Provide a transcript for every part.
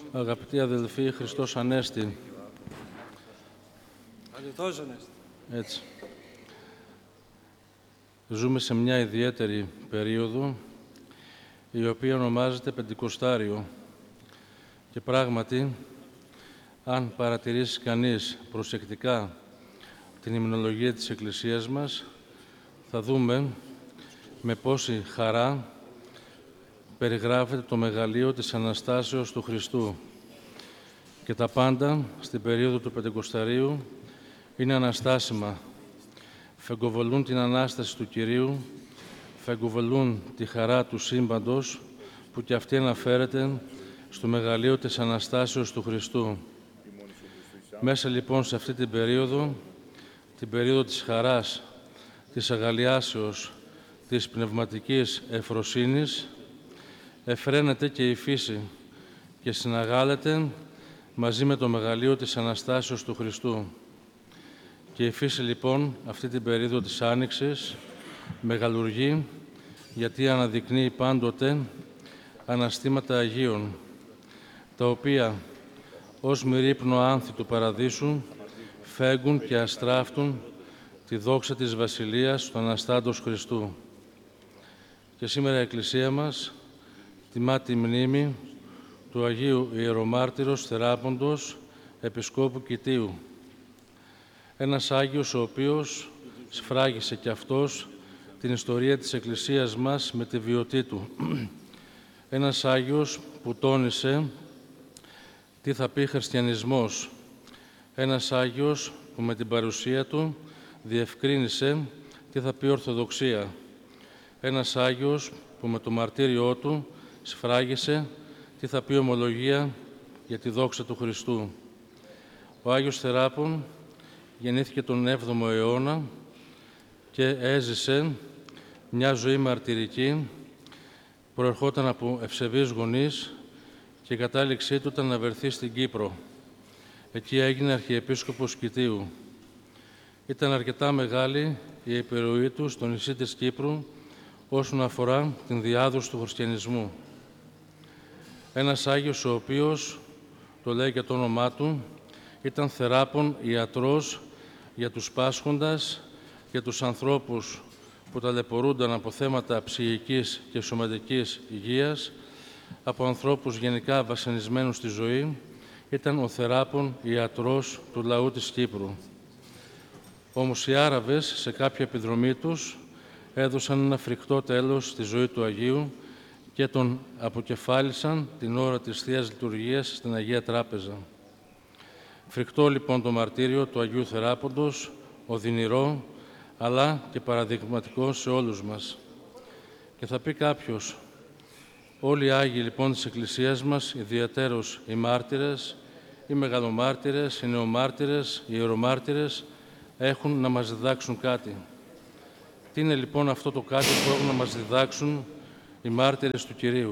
Αγαπητοί αδελφοί, Χριστός Ανέστη. Αληθώς Ανέστη. Έτσι. Ζούμε σε μια ιδιαίτερη περίοδο, η οποία ονομάζεται Πεντηκοστάριο. Και πράγματι, αν παρατηρήσει κανείς προσεκτικά την υμνολογία της Εκκλησίας μας, θα δούμε με πόση χαρά περιγράφεται το μεγαλείο της Αναστάσεως του Χριστού. Και τα πάντα στην περίοδο του Πεντηκοσταρίου είναι αναστάσιμα. Φεγκοβολούν την Ανάσταση του Κυρίου, φεγκοβολούν τη χαρά του σύμπαντος, που και αυτή αναφέρεται στο μεγαλείο της Αναστάσεως του Χριστού. Μέσα λοιπόν σε αυτή την περίοδο της χαράς, της αγαλιάσεως, της πνευματικής ευφροσύνης, εφραίνεται και η φύση και συναγάλεται μαζί με το μεγαλείο της Αναστάσεως του Χριστού. Και η φύση λοιπόν αυτή την περίοδο της Άνοιξης μεγαλουργεί, γιατί αναδεικνύει πάντοτε αναστήματα Αγίων, τα οποία ως μυρίπνο άνθη του Παραδείσου φέγγουν και αστράφτουν τη δόξα της Βασιλείας του Αναστάντος Χριστού. Και σήμερα η Εκκλησία μας τιμά τη μνήμη του Αγίου Ιερομάρτυρος Θεράποντος Επισκόπου Κητίου. Ένας Άγιος ο οποίος σφράγισε και αυτός την ιστορία της Εκκλησίας μας με τη βιωτή του. Ένας Άγιος που τόνισε τι θα πει χριστιανισμός. Ένας Άγιος που με την παρουσία του διευκρίνησε τι θα πει Ορθοδοξία. Ένας Άγιος που με το μαρτύριό του σφράγισε τι θα πει ομολογία για τη δόξα του Χριστού. Ο Άγιος Θεράπων γεννήθηκε τον 7ο αιώνα και έζησε μια ζωή μαρτυρική, προερχόταν από ευσεβείς γονείς και η κατάληξή του ήταν να βρεθεί στην Κύπρο. Εκεί έγινε Αρχιεπίσκοπος Κητίου. Ήταν αρκετά μεγάλη η επιρροή του στο νησί της Κύπρου όσον αφορά την διάδοση του χριστιανισμού. Ένας Άγιος ο οποίος, το λέει και το όνομά του, ήταν θεράπων ιατρός για τους πάσχοντας και τους ανθρώπους που ταλαιπωρούνταν από θέματα ψυχικής και σωματικής υγείας, από ανθρώπους γενικά βασανισμένους στη ζωή, ήταν ο θεράπων ιατρός του λαού της Κύπρου. Όμως οι Άραβες, σε κάποια επιδρομή τους, έδωσαν ένα φρικτό τέλος στη ζωή του Αγίου και τον αποκεφάλισαν την ώρα της Θείας Λειτουργίας στην Αγία Τράπεζα. Φρικτό λοιπόν το μαρτύριο του Αγίου Θεράποντος, οδυνηρό, αλλά και παραδειγματικό σε όλους μας. Και θα πει κάποιος, όλοι οι Άγιοι λοιπόν της Εκκλησίας μας, ιδιαιτέρως οι μάρτυρες, οι μεγαλομάρτυρες, οι νεομάρτυρες, οι ιερομάρτυρες, έχουν να μας διδάξουν κάτι. Τι είναι λοιπόν αυτό το κάτι που έχουν να μας διδάξουν οι μάρτυρες του Κυρίου?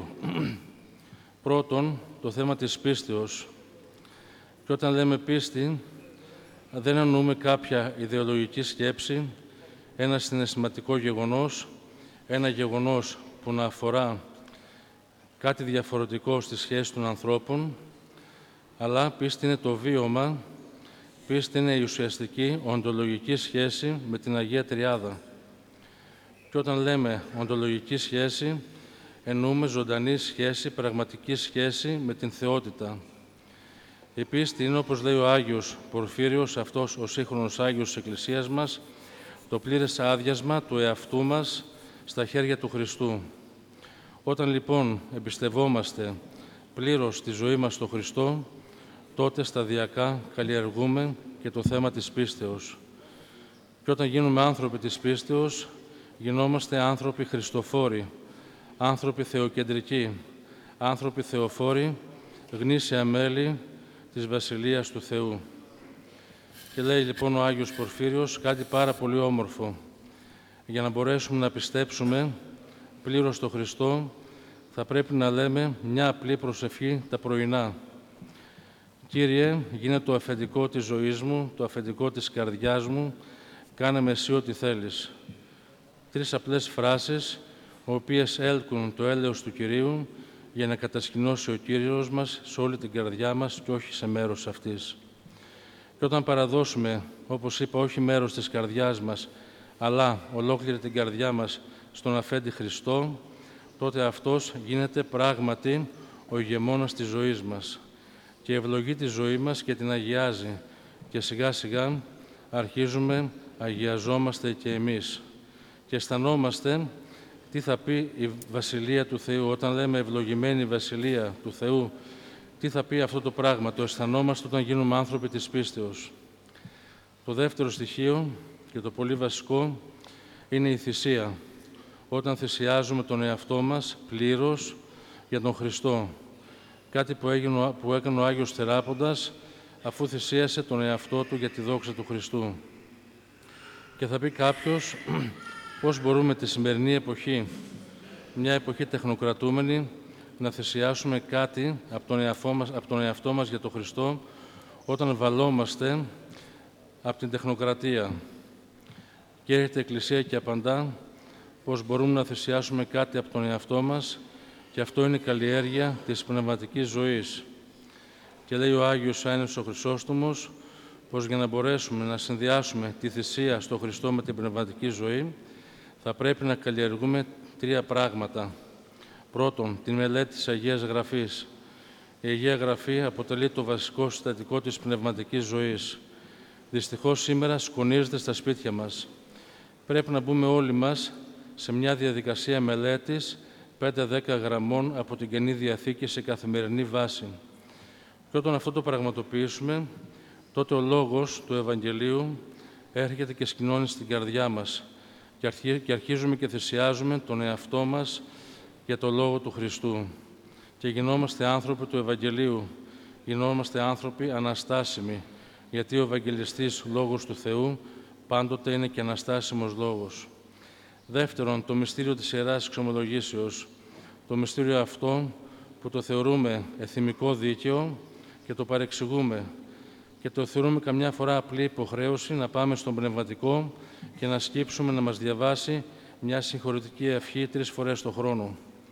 Πρώτον, το θέμα της πίστεως. Και όταν λέμε πίστη, δεν εννοούμε κάποια ιδεολογική σκέψη, ένα συναισθηματικό γεγονός, ένα γεγονός που να αφορά κάτι διαφορετικό στη σχέση των ανθρώπων, αλλά πίστη είναι το βίωμα, πίστη είναι η ουσιαστική οντολογική σχέση με την Αγία Τριάδα. Και όταν λέμε οντολογική σχέση, εννοούμε ζωντανή σχέση, πραγματική σχέση με την θεότητα. Η πίστη είναι, όπως λέει ο Άγιος Πορφύριος, αυτός ο σύγχρονος Άγιος της Εκκλησίας μας, το πλήρες άδειασμα του εαυτού μας στα χέρια του Χριστού. Όταν λοιπόν εμπιστευόμαστε πλήρως τη ζωή μας στον Χριστό, τότε σταδιακά καλλιεργούμε και το θέμα της πίστεως. Και όταν γίνουμε άνθρωποι της πίστεως, γινόμαστε άνθρωποι χριστοφόροι, άνθρωποι θεοκεντρικοί, άνθρωποι θεοφόροι, γνήσια μέλη της Βασιλείας του Θεού. Και λέει λοιπόν ο Άγιος Πορφύριος κάτι πάρα πολύ όμορφο. Για να μπορέσουμε να πιστέψουμε πλήρως στο Χριστό, θα πρέπει να λέμε μια απλή προσευχή τα πρωινά. Κύριε, γίνε το αφεντικό της ζωής μου, το αφεντικό της καρδιάς μου, κάνε με εσύ ό,τι θέλεις. 3 απλές φράσεις, οι οποίες έλκουν το έλεος του Κυρίου, για να κατασκηνώσει ο Κύριος μας σε όλη την καρδιά μας και όχι σε μέρος αυτής. Και όταν παραδώσουμε, όπως είπα, όχι μέρος της καρδιάς μας, αλλά ολόκληρη την καρδιά μας στον Αφέντη Χριστό, τότε αυτός γίνεται πράγματι ο ηγεμόνας της ζωής μας και ευλογεί τη ζωή μας και την αγιάζει και σιγά σιγά αρχίζουμε, αγιαζόμαστε και εμείς και αισθανόμαστε τι θα πει η Βασιλεία του Θεού. Όταν λέμε ευλογημένη Βασιλεία του Θεού, τι θα πει αυτό το πράγμα, το αισθανόμαστε όταν γίνουμε άνθρωποι της πίστεως. Το δεύτερο στοιχείο και το πολύ βασικό είναι η θυσία. Όταν θυσιάζουμε τον εαυτό μας πλήρως για τον Χριστό. Κάτι που έκανε ο Άγιος Θεράποντας αφού θυσίασε τον εαυτό του για τη δόξα του Χριστού. Και θα πει κάποιος πώς μπορούμε τη σημερινή εποχή, μια εποχή τεχνοκρατούμενη, να θυσιάσουμε κάτι από τον εαυτό μας για τον Χριστό όταν βαλόμαστε από την τεχνοκρατία. Και έρχεται η Εκκλησία και απαντά πώς μπορούμε να θυσιάσουμε κάτι από τον εαυτό μας και αυτό είναι η καλλιέργεια της πνευματικής ζωής. Και λέει ο Άγιος Άννος ο Χρυσόστομος πως για να μπορέσουμε να συνδυάσουμε τη θυσία στο Χριστό με την πνευματική ζωή θα πρέπει να καλλιεργούμε τρία πράγματα. Πρώτον, την μελέτη της Αγίας Γραφής. Η Αγία Γραφή αποτελεί το βασικό συστατικό της πνευματικής ζωής. Δυστυχώς σήμερα σκονίζεται στα σπίτια μας. Πρέπει να μπούμε όλοι μας σε μια διαδικασία μελέτης 5-10 γραμμών από την Καινή Διαθήκη σε καθημερινή βάση. Και όταν αυτό το πραγματοποιήσουμε, τότε ο λόγος του Ευαγγελίου έρχεται και σκηνώνει στην καρδιά μας και αρχίζουμε και θυσιάζουμε τον εαυτό μας για το Λόγο του Χριστού. Και γινόμαστε άνθρωποι του Ευαγγελίου, γινόμαστε άνθρωποι αναστάσιμοι, γιατί ο Ευαγγελιστής Λόγος του Θεού πάντοτε είναι και αναστάσιμος λόγος. Δεύτερον, το μυστήριο της Ιεράς Εξομολογήσεως. Το μυστήριο αυτό που το θεωρούμε εθιμικό δίκαιο και το παρεξηγούμε και το θεωρούμε καμιά φορά απλή υποχρέωση να πάμε στον πνευματικό και να σκύψουμε να μας διαβάσει μια συγχωρητική ευχή 3 φορές το χρόνο.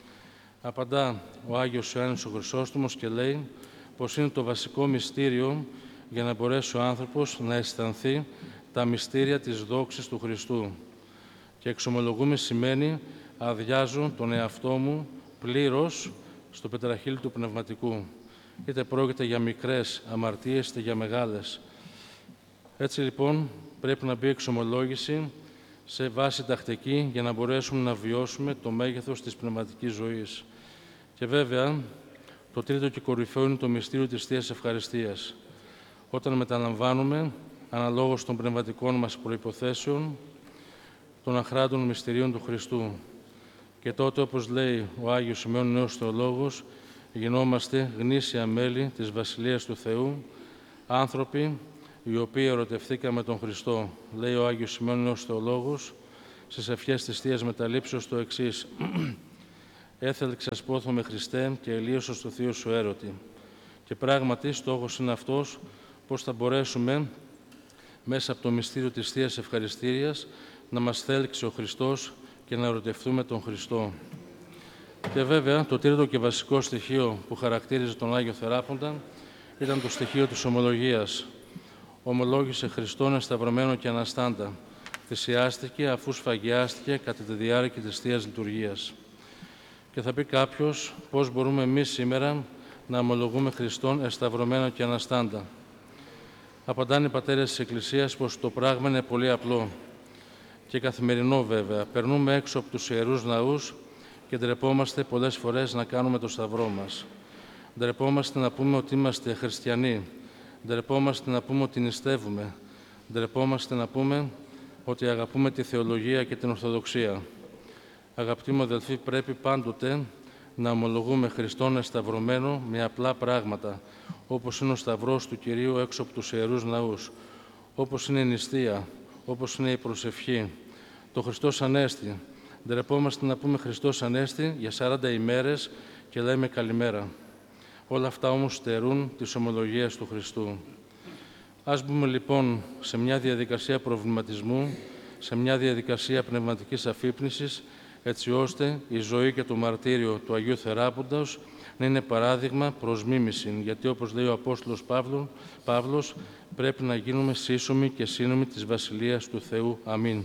Απαντά ο Άγιος Ιωάννης ο Χρυσόστομος και λέει πως είναι το βασικό μυστήριο για να μπορέσει ο άνθρωπος να αισθανθεί τα μυστήρια της δόξης του Χριστού. Και εξομολογούμε σημαίνει αδειάζω τον εαυτό μου πλήρως στο πετραχύλι του πνευματικού. Είτε πρόκειται για μικρές αμαρτίες, είτε για μεγάλες. Έτσι λοιπόν πρέπει να μπει εξομολόγηση σε βάση τακτική για να μπορέσουμε να βιώσουμε το μέγεθος της πνευματικής ζωής. Και βέβαια, το τρίτο και κορυφαίο είναι το μυστήριο της Θείας Ευχαριστίας. Όταν μεταλαμβάνουμε, αναλόγως των πνευματικών μας προϋποθέσεων, των αχράντων μυστηρίων του Χριστού. Και τότε, όπως λέει ο Άγιος Σημειών Νέος Θεολόγος, γινόμαστε γνήσια μέλη της Βασιλείας του Θεού, άνθρωποι οι οποίοι ερωτευθήκαμε τον Χριστό. Λέει ο Άγιος Σημειών Νέος Θεολόγος στις ευχές της Θείας Μεταλήψεως το εξής: «Έθελξας πόθο Χριστέ και ελίωσος το θείο σου έρωτη». Και πράγματι στόχος είναι αυτός πώς θα μπορέσουμε μέσα από το μυστήριο της Θείας Ευχαριστήριας να μας θέλξει ο Χριστός και να ερωτευτούμε τον Χριστό. Και βέβαια το τρίτο και βασικό στοιχείο που χαρακτήριζε τον Άγιο Θεράποντα ήταν το στοιχείο της ομολογίας. Ομολόγησε Χριστόν εσταυρωμένο και αναστάντα. Θυσιάστηκε αφού σφαγιάστηκε κατά τη διάρκεια της Θείας Λειτουργίας. Και θα πει κάποιος πώς μπορούμε εμείς σήμερα να ομολογούμε Χριστόν εσταυρωμένο και αναστάντα. Απαντάνε οι πατέρες της Εκκλησίας πως το πράγμα είναι πολύ απλό και καθημερινό βέβαια. Περνούμε έξω από τους ιερούς ναούς και ντρεπόμαστε πολλές φορές να κάνουμε το σταυρό μας. Ντρεπόμαστε να πούμε ότι είμαστε χριστιανοί. Ντρεπόμαστε να πούμε ότι νηστεύουμε. Ντρεπόμαστε να πούμε ότι αγαπούμε τη θεολογία και την Ορθοδοξία. Αγαπητοί μου αδελφοί, πρέπει πάντοτε να ομολογούμε Χριστόν εσταυρωμένο με απλά πράγματα, όπως είναι ο σταυρός του Κυρίου έξω από τους ιερούς ναούς, όπως είναι η νηστεία, όπως είναι η προσευχή, το Χριστός Ανέστη. Ντρεπόμαστε να πούμε Χριστός Ανέστη για 40 ημέρες και λέμε καλημέρα. Όλα αυτά όμως στερούν της ομολογίας του Χριστού. Ας μπούμε λοιπόν σε μια διαδικασία προβληματισμού, σε μια διαδικασία πνευματικής αφύπνισης, έτσι ώστε η ζωή και το μαρτύριο του Αγίου Θεράποντος να είναι παράδειγμα προς μίμηση, γιατί όπως λέει ο Απόστολος Παύλος, πρέπει να γίνουμε σύσσωμοι και σύνομοι της Βασιλείας του Θεού. Αμήν.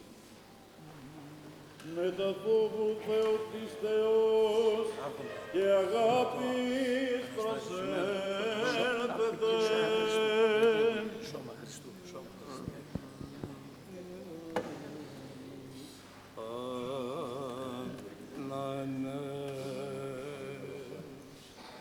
Με τα φόβου Θεού της Θεός και αγάπης προς